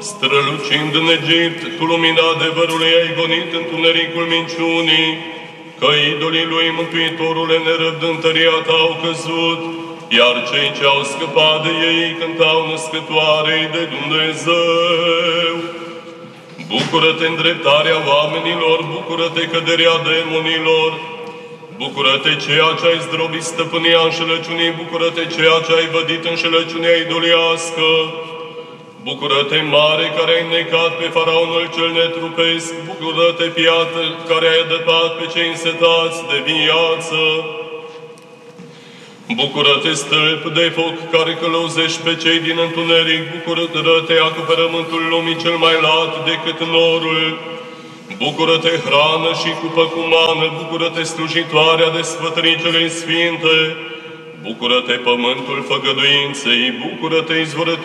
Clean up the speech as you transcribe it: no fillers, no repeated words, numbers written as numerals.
Strălucind în Egipt, cu lumina adevărului ai gonit întunericul minciunii, că idolii lui Mântuitorule nerăbdând tăria ta au căzut, iar cei ce au scăpat de ei cântau născătoarei de Dumnezeu. Bucură-te îndreptarea oamenilor, bucură-te căderea demonilor, bucură-te ceea ce ai zdrobit stăpânia înșelăciunii, bucură-te ceea ce ai vădit înșelăciunea idoliască, bucură-te mare care ai necat pe faraonul cel netrupesc, bucură-te piatră care ai adăpat pe cei însetați de viață, bucură-te stâlp de foc care călăuzești pe cei din întuneric, bucură-te acoperământul lumii cel mai lat decât norul, bucură-te hrană și cupă cu mană, bucură-te slujitoarea de sfătării celei sfinte, bucură-te pământul făgăduinței, bucură-te izvorătorul